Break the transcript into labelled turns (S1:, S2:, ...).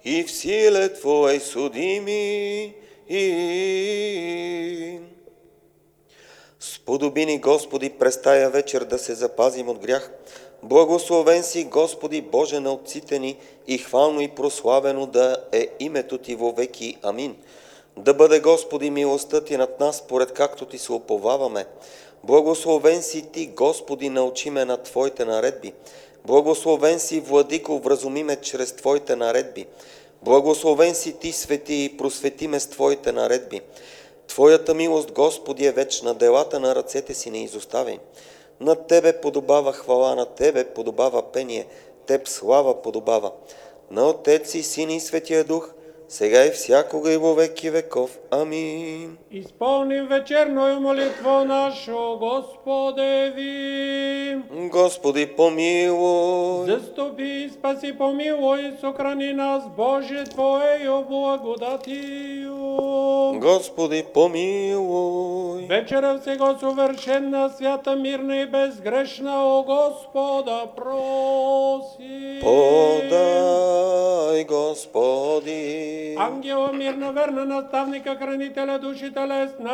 S1: и в силе Твоей судими. Сподоби ни, Господи, през тая вечер да се запазим от грях. Благословен си, Господи, Боже на отците ни, и хвално и прославено да е името Ти вовеки. Амин. Да бъде, Господи, милостта Ти над нас, според както Ти се уповаваме. Благословен си Ти, Господи, научи ме на Твоите наредби. Благословен си, Владико, вразуми ме чрез Твоите наредби. Благословен си Ти, Свети, и просвети ме с Твоите наредби. Твоята милост, Господи, е вечна, делата на ръцете си не изоставяй. На Тебе подобава хвала, на Тебе подобава пение, Теб слава подобава. На Отец и Син и Светия Дух, сега и всякога и во веки веков. Амин.
S2: Исполним вечерною молитву нашу, Господеви.
S1: Господи, помилуй.
S2: Заступи и спаси, помилуй, сохрани нас, Боже, Твоею благодатию.
S1: Господи, помилуй.
S2: Вечера всего совершенна, свята, мирна и безгрешна, о Господа проси.
S1: Подай, Господи.
S2: Ангела мирна, верна, наставника, хранителя души телес